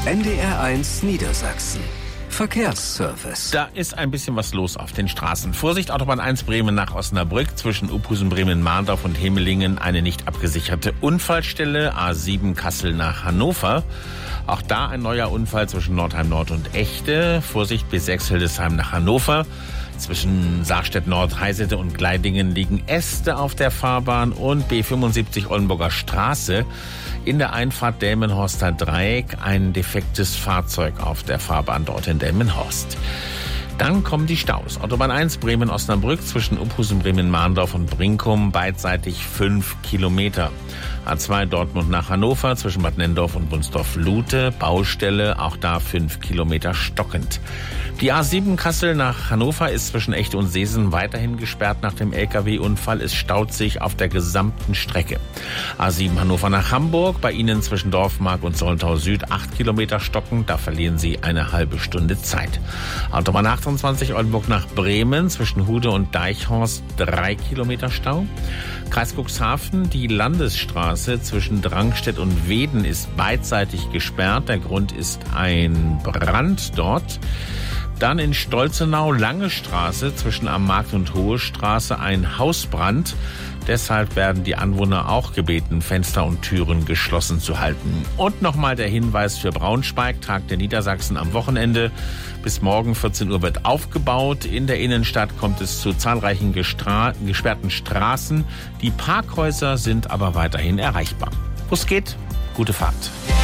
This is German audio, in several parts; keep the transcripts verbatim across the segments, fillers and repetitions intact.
N D R eins Niedersachsen. Verkehrsservice. Da ist ein bisschen was los auf den Straßen. Vorsicht, Autobahn eins Bremen nach Osnabrück. Zwischen Uphusen, Bremen-Mahndorf und Hemelingen eine nicht abgesicherte Unfallstelle. A sieben Kassel nach Hannover. Auch da ein neuer Unfall zwischen Nordheim Nord und Echte. Vorsicht, B sechs Hildesheim nach Hannover. Zwischen Saarstedt Nord, Heisede und Gleidingen liegen Äste auf der Fahrbahn und B fünfundsiebzig Oldenburger Straße. In der Einfahrt Delmenhorster Dreieck ein defektes Fahrzeug auf der Fahrbahn dort in Delmenhorst. Dann kommen die Staus. Autobahn eins Bremen-Osnabrück zwischen Uphusen, Bremen-Mahndorf und Brinkum beidseitig fünf Kilometer. A zwei Dortmund nach Hannover zwischen Bad Nennendorf und Wunsdorf-Lute, Baustelle, auch da fünf Kilometer stockend. Die A sieben Kassel nach Hannover ist zwischen Echte und Seesen weiterhin gesperrt nach dem L K W-Unfall. Es staut sich auf der gesamten Strecke. A sieben Hannover nach Hamburg, bei Ihnen zwischen Dorfmark und Soltau Süd acht Kilometer stockend, da verlieren Sie eine halbe Stunde Zeit. Autobahn achtundzwanzig Oldenburg nach Bremen zwischen Hude und Deichhorst drei Kilometer Stau. Kreis Cuxhaven, die Landesstraße zwischen Drangstedt und Weeden ist beidseitig gesperrt. Der Grund ist ein Brand dort. Dann in Stolzenau, Lange Straße zwischen Am Markt und Hohe Straße ein Hausbrand. Deshalb werden die Anwohner auch gebeten, Fenster und Türen geschlossen zu halten. Und nochmal der Hinweis für Braunschweig, Tag der Niedersachsen am Wochenende. Bis morgen vierzehn Uhr wird aufgebaut. In der Innenstadt kommt es zu zahlreichen gestra- gesperrten Straßen. Die Parkhäuser sind aber weiterhin erreichbar. Wo es geht, gute Fahrt.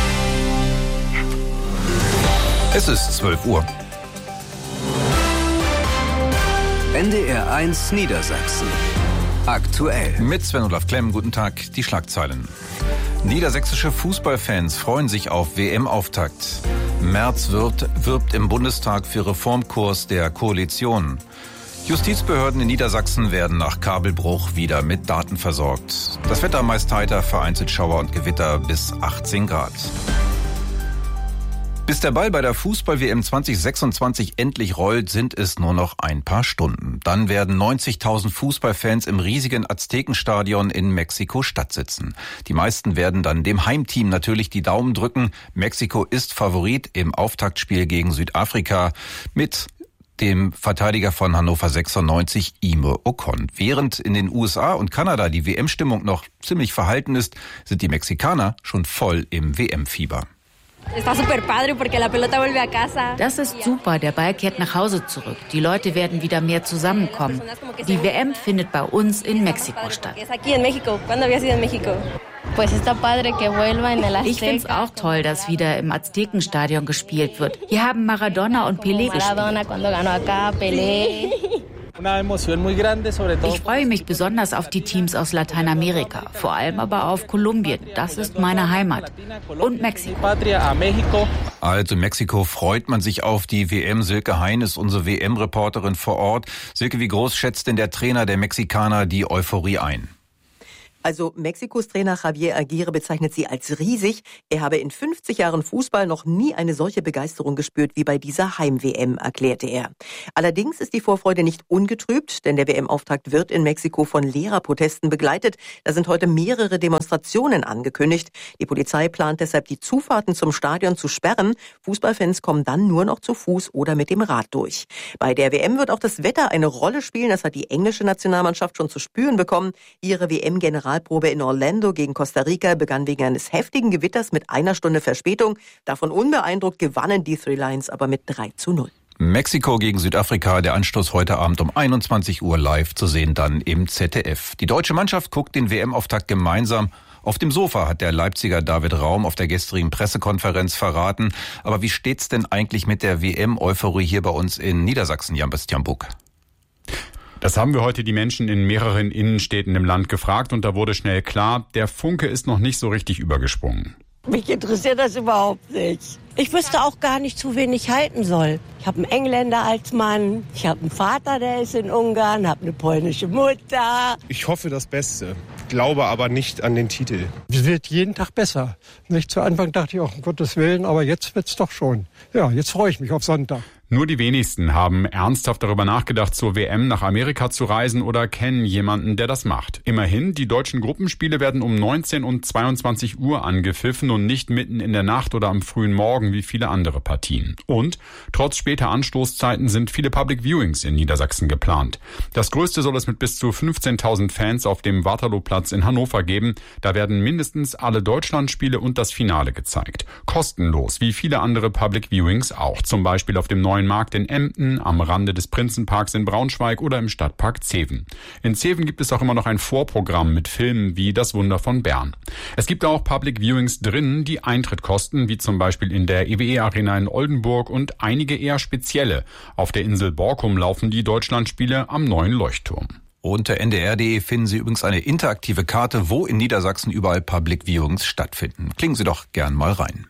Es ist zwölf Uhr. N D R eins Niedersachsen. Aktuell. Mit Sven-Olaf Klemm, guten Tag, die Schlagzeilen. Niedersächsische Fußballfans freuen sich auf W M-Auftakt. Merz wirbt, wirbt im Bundestag für Reformkurs der Koalition. Justizbehörden in Niedersachsen werden nach Kabelbruch wieder mit Daten versorgt. Das Wetter meist heiter, vereinzelt Schauer und Gewitter bis achtzehn Grad. Bis der Ball bei der Fußball-W M zwanzig sechsundzwanzig endlich rollt, sind es nur noch ein paar Stunden. Dann werden neunzigtausend Fußballfans im riesigen Aztekenstadion in Mexiko-Stadt sitzen. Die meisten werden dann dem Heimteam natürlich die Daumen drücken. Mexiko ist Favorit im Auftaktspiel gegen Südafrika mit dem Verteidiger von Hannover sechsundneunzig, Ime Ocon. Während in den U S A und Kanada die W M-Stimmung noch ziemlich verhalten ist, sind die Mexikaner schon voll im W M-Fieber. Das ist super, der Ball kehrt nach Hause zurück. Die Leute werden wieder mehr zusammenkommen. Die W M findet bei uns in Mexiko statt. Ich finde es auch toll, dass wieder im Aztekenstadion gespielt wird. Hier haben Maradona und Pelé gespielt. Ich freue mich besonders auf die Teams aus Lateinamerika, vor allem aber auf Kolumbien. Das ist meine Heimat. Und Mexiko. Also in Mexiko freut man sich auf die W M. Silke Hein ist unsere W M-Reporterin vor Ort. Silke, wie groß schätzt denn der Trainer der Mexikaner die Euphorie ein? Also Mexikos Trainer Javier Aguirre bezeichnet sie als riesig. Er habe in fünfzig Jahren Fußball noch nie eine solche Begeisterung gespürt wie bei dieser Heim-W M, erklärte er. Allerdings ist die Vorfreude nicht ungetrübt, denn der W M-Auftakt wird in Mexiko von Lehrerprotesten begleitet. Da sind heute mehrere Demonstrationen angekündigt. Die Polizei plant deshalb, die Zufahrten zum Stadion zu sperren. Fußballfans kommen dann nur noch zu Fuß oder mit dem Rad durch. Bei der W M wird auch das Wetter eine Rolle spielen. Das hat die englische Nationalmannschaft schon zu spüren bekommen. Ihre W M-General Probe in Orlando gegen Costa Rica begann wegen eines heftigen Gewitters mit einer Stunde Verspätung. Davon unbeeindruckt gewannen die Three Lions aber mit drei zu null. Mexiko gegen Südafrika, der Anstoß heute Abend um einundzwanzig Uhr live zu sehen, dann im Z D F. Die deutsche Mannschaft guckt den W M-Auftakt gemeinsam. Auf dem Sofa hat der Leipziger David Raum auf der gestrigen Pressekonferenz verraten. Aber wie steht's denn eigentlich mit der W M-Euphorie hier bei uns in Niedersachsen, Jan-Bastian Buck? Das haben wir heute die Menschen in mehreren Innenstädten im Land gefragt und da wurde schnell klar, der Funke ist noch nicht so richtig übergesprungen. Mich interessiert das überhaupt nicht. Ich wüsste auch gar nicht, zu wen ich halten soll. Ich habe einen Engländer als Mann, ich habe einen Vater, der ist in Ungarn, habe eine polnische Mutter. Ich hoffe das Beste, glaube aber nicht an den Titel. Es wird jeden Tag besser. Nicht zu Anfang dachte ich auch, um Gottes Willen, aber jetzt wird's doch schon. Ja, jetzt freue ich mich auf Sonntag. Nur die wenigsten haben ernsthaft darüber nachgedacht, zur W M nach Amerika zu reisen oder kennen jemanden, der das macht. Immerhin, die deutschen Gruppenspiele werden um neunzehn und zweiundzwanzig Uhr angepfiffen und nicht mitten in der Nacht oder am frühen Morgen wie viele andere Partien. Und trotz später Anstoßzeiten sind viele Public Viewings in Niedersachsen geplant. Das größte soll es mit bis zu fünfzehntausend Fans auf dem Waterlooplatz in Hannover geben. Da werden mindestens alle Deutschlandspiele und das Finale gezeigt. Kostenlos, wie viele andere Public Viewings auch. Zum Beispiel auf dem neuen Markt in Emden, am Rande des Prinzenparks in Braunschweig oder im Stadtpark Zeven. In Zeven gibt es auch immer noch ein Vorprogramm mit Filmen wie Das Wunder von Bern. Es gibt auch Public Viewings drinnen, die Eintritt kosten, wie zum Beispiel in der E W E-Arena in Oldenburg und einige eher spezielle. Auf der Insel Borkum laufen die Deutschlandspiele am neuen Leuchtturm. Unter N D R punkt de finden Sie übrigens eine interaktive Karte, wo in Niedersachsen überall Public Viewings stattfinden. Klicken Sie doch gern mal rein.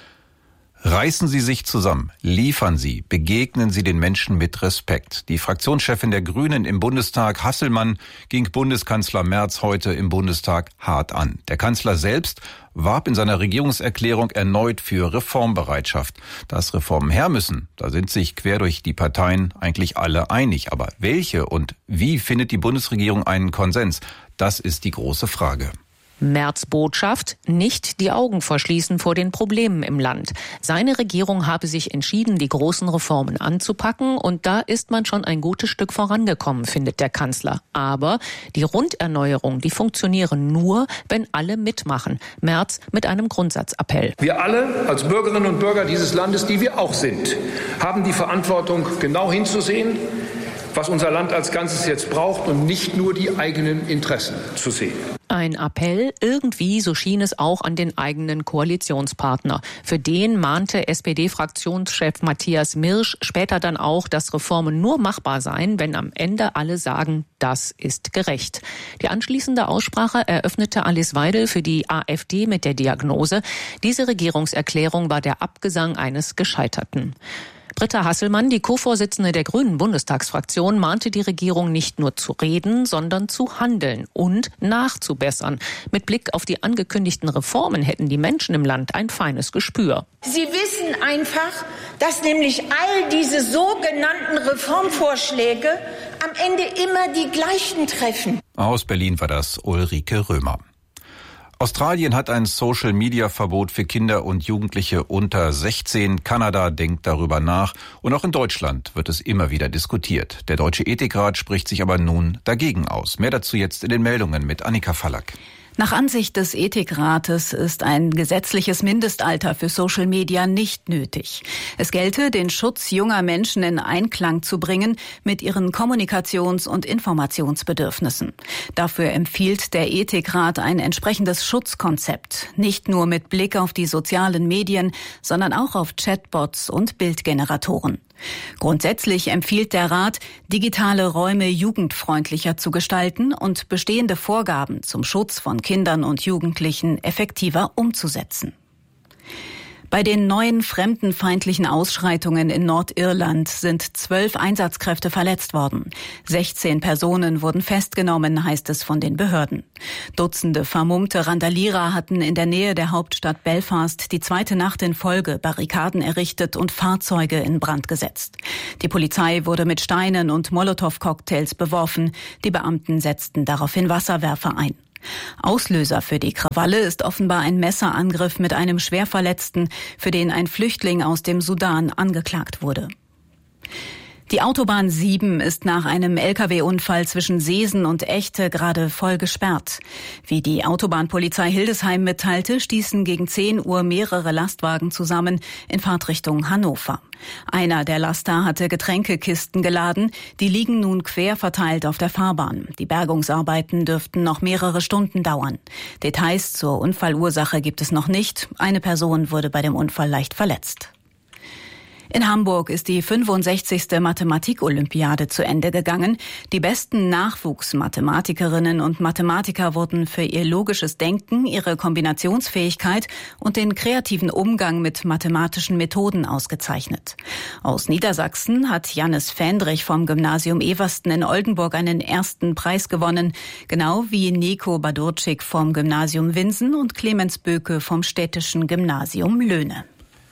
Reißen Sie sich zusammen, liefern Sie, begegnen Sie den Menschen mit Respekt. Die Fraktionschefin der Grünen im Bundestag, Hasselmann, ging Bundeskanzler Merz heute im Bundestag hart an. Der Kanzler selbst warb in seiner Regierungserklärung erneut für Reformbereitschaft. Dass Reformen her müssen, da sind sich quer durch die Parteien eigentlich alle einig. Aber welche und wie findet die Bundesregierung einen Konsens? Das ist die große Frage. Merz' Botschaft: nicht die Augen verschließen vor den Problemen im Land. Seine Regierung habe sich entschieden, die großen Reformen anzupacken, und da ist man schon ein gutes Stück vorangekommen, findet der Kanzler. Aber die Runderneuerung, die funktioniere nur, wenn alle mitmachen. Merz mit einem Grundsatzappell. Wir alle als Bürgerinnen und Bürger dieses Landes, die wir auch sind, haben die Verantwortung, genau hinzusehen, was unser Land als Ganzes jetzt braucht, und nicht nur die eigenen Interessen zu sehen. Ein Appell, irgendwie, so schien es auch an den eigenen Koalitionspartner. Für den mahnte S P D-Fraktionschef Matthias Mirsch später dann auch, dass Reformen nur machbar seien, wenn am Ende alle sagen, das ist gerecht. Die anschließende Aussprache eröffnete Alice Weidel für die AfD mit der Diagnose: diese Regierungserklärung war der Abgesang eines Gescheiterten. Britta Hasselmann, die Co-Vorsitzende der Grünen Bundestagsfraktion, mahnte die Regierung nicht nur zu reden, sondern zu handeln und nachzubessern. Mit Blick auf die angekündigten Reformen hätten die Menschen im Land ein feines Gespür. Sie wissen einfach, dass nämlich all diese sogenannten Reformvorschläge am Ende immer die gleichen treffen. Aus Berlin war das Ulrike Römer. Australien hat ein Social-Media-Verbot für Kinder und Jugendliche unter sechzehn. Kanada denkt darüber nach. Und auch in Deutschland wird es immer wieder diskutiert. Der Deutsche Ethikrat spricht sich aber nun dagegen aus. Mehr dazu jetzt in den Meldungen mit Annika Fallack. Nach Ansicht des Ethikrates ist ein gesetzliches Mindestalter für Social Media nicht nötig. Es gelte, den Schutz junger Menschen in Einklang zu bringen mit ihren Kommunikations- und Informationsbedürfnissen. Dafür empfiehlt der Ethikrat ein entsprechendes Schutzkonzept, nicht nur mit Blick auf die sozialen Medien, sondern auch auf Chatbots und Bildgeneratoren. Grundsätzlich empfiehlt der Rat, digitale Räume jugendfreundlicher zu gestalten und bestehende Vorgaben zum Schutz von Kindern und Jugendlichen effektiver umzusetzen. Bei den neuen fremdenfeindlichen Ausschreitungen in Nordirland sind zwölf Einsatzkräfte verletzt worden. sechzehn Personen wurden festgenommen, heißt es von den Behörden. Dutzende vermummte Randalierer hatten in der Nähe der Hauptstadt Belfast die zweite Nacht in Folge Barrikaden errichtet und Fahrzeuge in Brand gesetzt. Die Polizei wurde mit Steinen und Molotow-Cocktails beworfen. Die Beamten setzten daraufhin Wasserwerfer ein. Auslöser für die Krawalle ist offenbar ein Messerangriff mit einem Schwerverletzten, für den ein Flüchtling aus dem Sudan angeklagt wurde. Die Autobahn sieben ist nach einem L K W-Unfall zwischen Seesen und Echte gerade voll gesperrt. Wie die Autobahnpolizei Hildesheim mitteilte, stießen gegen zehn Uhr mehrere Lastwagen zusammen in Fahrtrichtung Hannover. Einer der Laster hatte Getränkekisten geladen, die liegen nun quer verteilt auf der Fahrbahn. Die Bergungsarbeiten dürften noch mehrere Stunden dauern. Details zur Unfallursache gibt es noch nicht. Eine Person wurde bei dem Unfall leicht verletzt. In Hamburg ist die fünfundsechzigste Mathematik-Olympiade zu Ende gegangen. Die besten Nachwuchsmathematikerinnen und Mathematiker wurden für ihr logisches Denken, ihre Kombinationsfähigkeit und den kreativen Umgang mit mathematischen Methoden ausgezeichnet. Aus Niedersachsen hat Jannis Fendrich vom Gymnasium Eversten in Oldenburg einen ersten Preis gewonnen, genau wie Nico Badurczyk vom Gymnasium Winsen und Clemens Böke vom städtischen Gymnasium Löhne.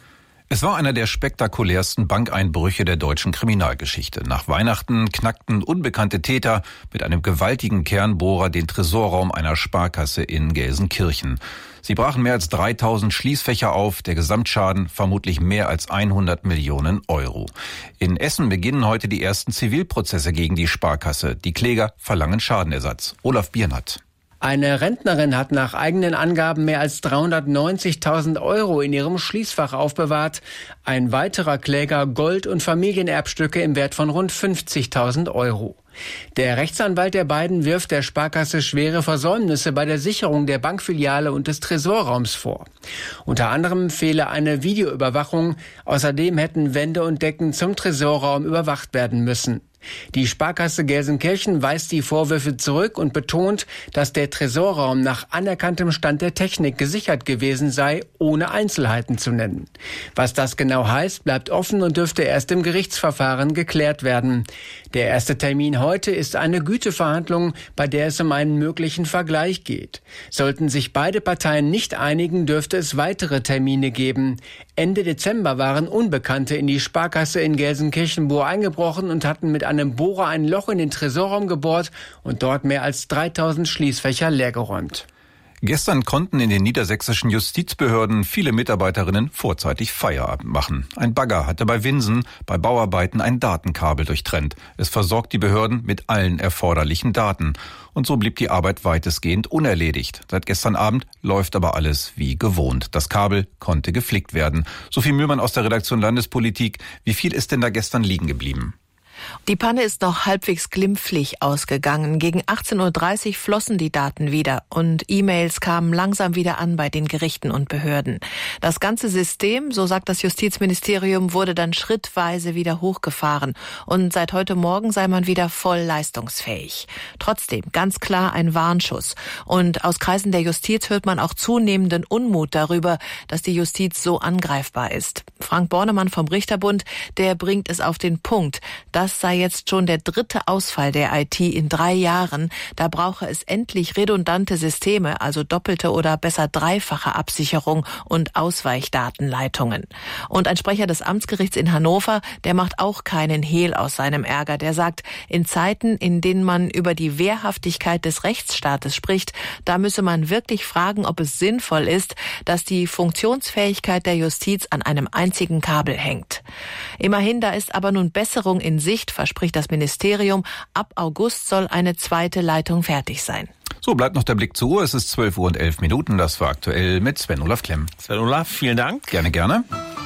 Es war einer der spektakulärsten Bankeinbrüche der deutschen Kriminalgeschichte. Nach Weihnachten knackten unbekannte Täter mit einem gewaltigen Kernbohrer den Tresorraum einer Sparkasse in Gelsenkirchen. Sie brachen mehr als dreitausend Schließfächer auf, der Gesamtschaden vermutlich mehr als hundert Millionen Euro. In Essen beginnen heute die ersten Zivilprozesse gegen die Sparkasse. Die Kläger verlangen Schadenersatz. Olaf Biernat. Eine Rentnerin hat nach eigenen Angaben mehr als dreihundertneunzigtausend Euro in ihrem Schließfach aufbewahrt. Ein weiterer Kläger Gold- und Familienerbstücke im Wert von rund fünfzigtausend Euro. Der Rechtsanwalt der beiden wirft der Sparkasse schwere Versäumnisse bei der Sicherung der Bankfiliale und des Tresorraums vor. Unter anderem fehle eine Videoüberwachung. Außerdem hätten Wände und Decken zum Tresorraum überwacht werden müssen. Die Sparkasse Gelsenkirchen weist die Vorwürfe zurück und betont, dass der Tresorraum nach anerkanntem Stand der Technik gesichert gewesen sei, ohne Einzelheiten zu nennen. Was das genau heißt, bleibt offen und dürfte erst im Gerichtsverfahren geklärt werden. Der erste Termin heute ist eine Güteverhandlung, bei der es um einen möglichen Vergleich geht. Sollten sich beide Parteien nicht einigen, dürfte es weitere Termine geben. Ende Dezember waren Unbekannte in die Sparkasse in Gelsenkirchen-Buhr eingebrochen und hatten mit einem Bohrer ein Loch in den Tresorraum gebohrt und dort mehr als dreitausend Schließfächer leergeräumt. Gestern konnten in den niedersächsischen Justizbehörden viele Mitarbeiterinnen vorzeitig Feierabend machen. Ein Bagger hatte bei Winsen bei Bauarbeiten ein Datenkabel durchtrennt. Es versorgt die Behörden mit allen erforderlichen Daten. Und so blieb die Arbeit weitestgehend unerledigt. Seit gestern Abend läuft aber alles wie gewohnt. Das Kabel konnte geflickt werden. Sophie Mühlmann aus der Redaktion Landespolitik. Wie viel ist denn da gestern liegen geblieben? Die Panne ist noch halbwegs glimpflich ausgegangen. Gegen achtzehn Uhr dreißig flossen die Daten wieder und E-Mails kamen langsam wieder an bei den Gerichten und Behörden. Das ganze System, so sagt das Justizministerium, wurde dann schrittweise wieder hochgefahren und seit heute Morgen sei man wieder voll leistungsfähig. Trotzdem ganz klar ein Warnschuss. Und aus Kreisen der Justiz hört man auch zunehmenden Unmut darüber, dass die Justiz so angreifbar ist. Frank Bornemann vom Richterbund, der bringt es auf den Punkt. Das Das sei jetzt schon der dritte Ausfall der I T in drei Jahren. Da brauche es endlich redundante Systeme, also doppelte oder besser dreifache Absicherung und Ausweichdatenleitungen. Und ein Sprecher des Amtsgerichts in Hannover, der macht auch keinen Hehl aus seinem Ärger. Der sagt, in Zeiten, in denen man über die Wehrhaftigkeit des Rechtsstaates spricht, da müsse man wirklich fragen, ob es sinnvoll ist, dass die Funktionsfähigkeit der Justiz an einem einzigen Kabel hängt. Immerhin, da ist aber nun Besserung in Sicht, verspricht das Ministerium. Ab August soll eine zweite Leitung fertig sein. So, bleibt noch der Blick zur Uhr. Es ist zwölf Uhr und elf Minuten. Das war aktuell mit Sven-Olaf Klemm. Sven-Olaf, vielen Dank. Gerne, gerne.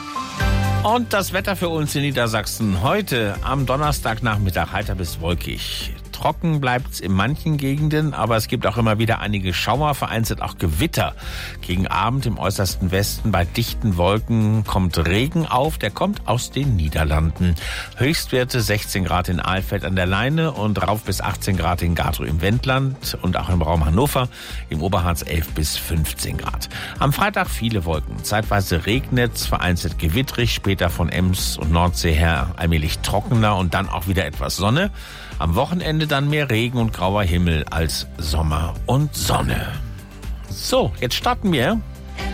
Und das Wetter für uns in Niedersachsen heute am Donnerstagnachmittag heiter bis wolkig. Trocken bleibt's in manchen Gegenden, aber es gibt auch immer wieder einige Schauer, vereinzelt auch Gewitter. Gegen Abend im äußersten Westen bei dichten Wolken kommt Regen auf, der kommt aus den Niederlanden. Höchstwerte sechzehn Grad in Alfeld an der Leine und rauf bis achtzehn Grad in Gatow im Wendland und auch im Raum Hannover, im Oberharz elf bis fünfzehn Grad. Am Freitag viele Wolken, zeitweise regnet's, vereinzelt gewittrig, später von Ems und Nordsee her allmählich trockener und dann auch wieder etwas Sonne. Am Wochenende dann mehr Regen und grauer Himmel als Sommer und Sonne. So, jetzt starten wir.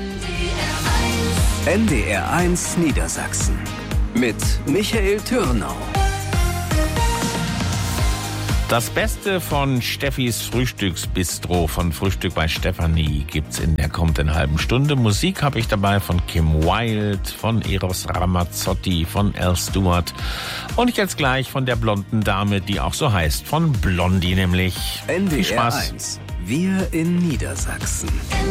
N D R eins Niedersachsen mit Michael Türnau. Das Beste von Steffis Frühstücksbistro von Frühstück bei Stefanie gibt's in der kommenden halben Stunde. Musik habe ich dabei von Kim Wilde, von Eros Ramazzotti, von Al Stewart und jetzt gleich von der blonden Dame, die auch so heißt, von Blondie nämlich. N D R Viel Spaß. eins. Wir in Niedersachsen.